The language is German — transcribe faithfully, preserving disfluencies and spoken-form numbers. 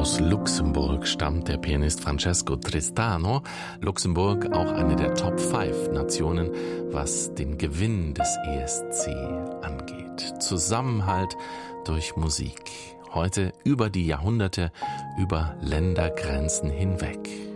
Aus Luxemburg stammt der Pianist Francesco Tristano. Luxemburg auch eine der Top fünf Nationen, was den Gewinn des E S C angeht. Zusammenhalt durch Musik. Heute über die Jahrhunderte, über Ländergrenzen hinweg.